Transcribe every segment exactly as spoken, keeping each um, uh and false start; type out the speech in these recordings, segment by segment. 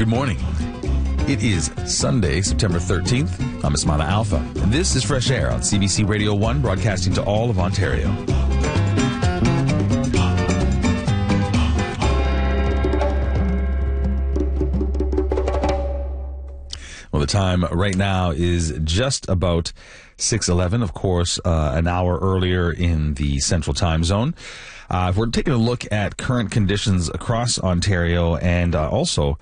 Good morning. It is Sunday, September thirteenth. I'm Ismaila Alpha, and this is Fresh Air on C B C Radio one, broadcasting to all of Ontario. Well, the time right now is just about six eleven, of course, uh, an hour earlier in the Central Time Zone. Uh, if we're taking a look at current conditions across Ontario and uh, also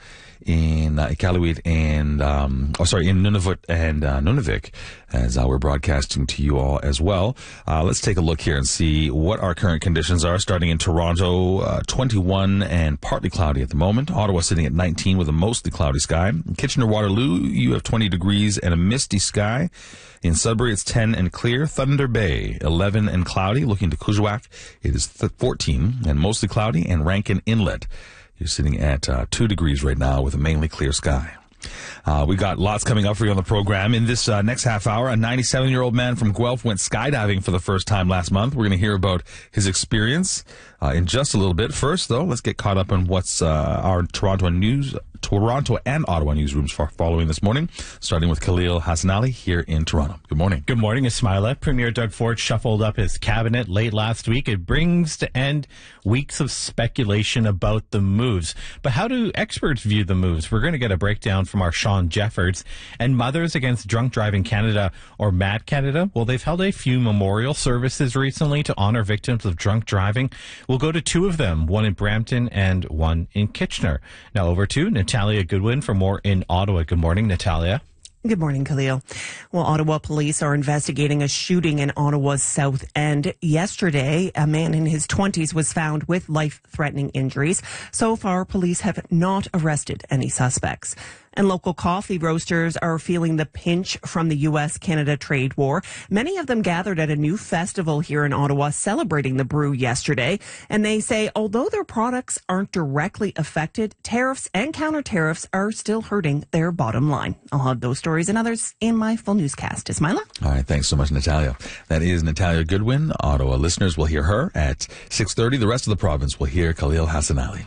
in uh, Iqaluit and, um, oh, sorry, in Nunavut and uh, Nunavik, as uh, we're broadcasting to you all as well. Uh, let's take a look here and see what our current conditions are. Starting in Toronto, uh, twenty-one and partly cloudy at the moment. Ottawa sitting at nineteen with a mostly cloudy sky. In Kitchener-Waterloo, you have twenty degrees and a misty sky. In Sudbury, it's ten and clear. Thunder Bay, eleven and cloudy. Looking to Kuujjuaq, it is fourteen and mostly cloudy. And Rankin Inlet, you're sitting at uh, two degrees right now with a mainly clear sky. Uh, we got lots coming up for you on the program. In this uh, next half hour, a ninety-seven-year-old man from Guelph went skydiving for the first time last month. We're going to hear about his experience uh, in just a little bit. First, though, let's get caught up on what's uh, our Toronto news, Toronto and Ottawa newsrooms for following this morning, starting with Khalil Hassanali here in Toronto. Good morning. Good morning, Ismaila. Premier Doug Ford shuffled up his cabinet late last week. It brings to end weeks of speculation about the moves. But how do experts view the moves? We're going to get a breakdown from our Sean Jeffords. And Mothers Against Drunk Driving Canada, or MAD Canada, well, they've held a few memorial services recently to honor victims of drunk driving. We'll go to two of them, one in Brampton and one in Kitchener. Now over to Natalia Goodwin for more in Ottawa. Good morning, Natalia. Good morning, Khalil. Well, Ottawa police are investigating a shooting in Ottawa's South End. Yesterday, a man in his twenties was found with life-threatening injuries. So far, police have not arrested any suspects. And local coffee roasters are feeling the pinch from the U S Canada trade war. Many of them gathered at a new festival here in Ottawa celebrating the brew yesterday. And they say although their products aren't directly affected, tariffs and counter tariffs are still hurting their bottom line. I'll have those stories and others in my full newscast. Ismaila? All right. Thanks so much, Natalia. That is Natalia Goodwin. Ottawa listeners will hear her at six thirty. The rest of the province will hear Khalil Hassanali.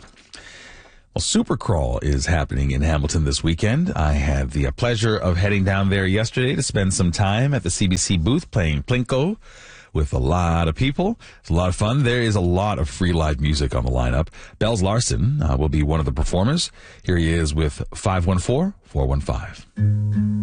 Well, Supercrawl is happening in Hamilton this weekend. I had the pleasure of heading down there yesterday to spend some time at the C B C booth playing Plinko with a lot of people. It's a lot of fun. There is a lot of free live music on the lineup. Bells Larson uh, will be one of the performers. Here he is with five one four, four one five.